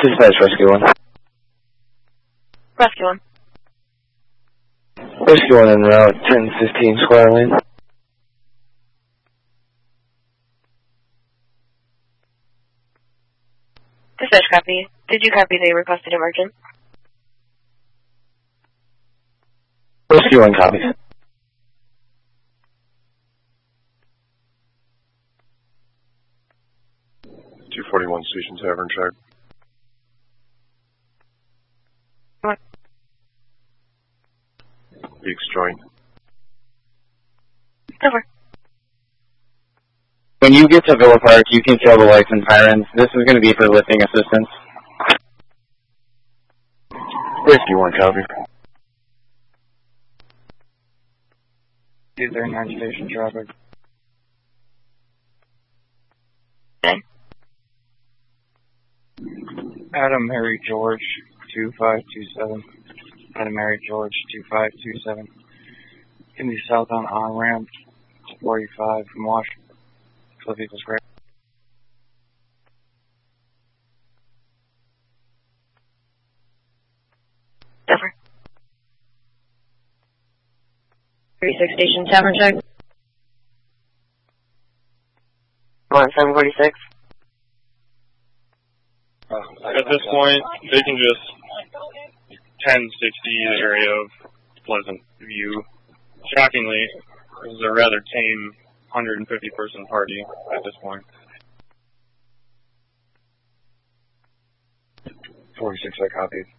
Dispatch Rescue 1. Rescue 1. Rescue 1 en route, 1015 Square Lane. Dispatch copy. Did you copy the requested emergent? Rescue 1 copies. 241 Station Tavern check. What? Beaks joint. Over. When you get to Villa Park, you can kill the lights and sirens. This is going to be for lifting assistance. Rescue 1 copy. 239 station traffic. Okay. Adam Mary George 2527. Adam Mary George 2527. Can be southbound on ramp 45 from Washington. The vehicle's great. Over. 36 Station Tavern check. Come on, 746. At this point, they can just 1060 the area of Pleasant View. Shockingly, this is a rather tame 150-person party at this point. 46, I copied.